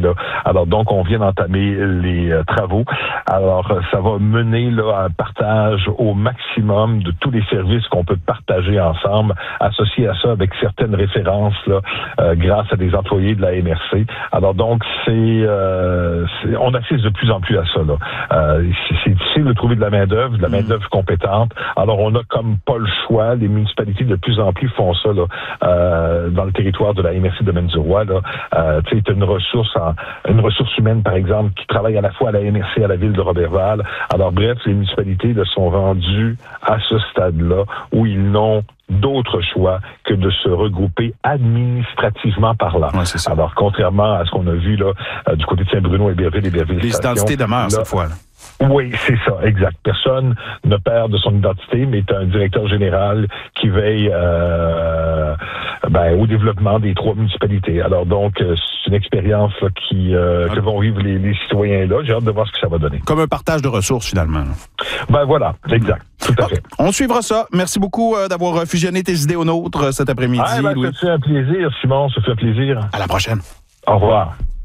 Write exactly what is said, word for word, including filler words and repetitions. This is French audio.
là. Alors donc, on vient d'entamer les euh, travaux. Alors, ça va mener là, à un partage au maximum de tous les services qu'on peut partager ensemble, associé à ça avec certaines références là, euh, grâce à des employés de la M R C. Alors donc, c'est, euh, c'est on assiste de plus en plus à ça. Là. Euh, c'est, c'est difficile de trouver de la main-d'œuvre, de la main-d'œuvre compétente. Alors, on a comme pas le choix. Les municipalités de plus en plus font ça là, euh, dans le territoire de la M R C Domaine du Roi. Là. Euh, tu sais, t'as une ressource, en, une ressource humaine, par exemple, qui travaille à la fois à la M R C et à la ville de Roberval. Alors, bref, les municipalités là, sont rendues à ce stade-là où ils n'ont d'autres choix que de se regrouper administrativement parlant. Ouais, c'est ça. Alors, contrairement à ce qu'on a vu là euh, du côté de Saint-Bruno et Berville et Berville Les Station, identités demeurent là, cette fois. Là. Oui, c'est ça, exact. Personne ne perd de son identité, mais tu as un directeur général qui veille euh, ben, au développement des trois municipalités. Alors donc, c'est une expérience là, qui euh, que vont vivre les, les citoyens là. J'ai hâte de voir ce que ça va donner. Comme un partage de ressources, finalement. Là. Ben voilà, exact. Tout à fait. On suivra ça. Merci beaucoup euh, d'avoir fusionné tes idées aux nôtres cet après-midi. Ah, ben, Louis. ça fait un plaisir, Simon. Ça fait un plaisir. À la prochaine. Au revoir.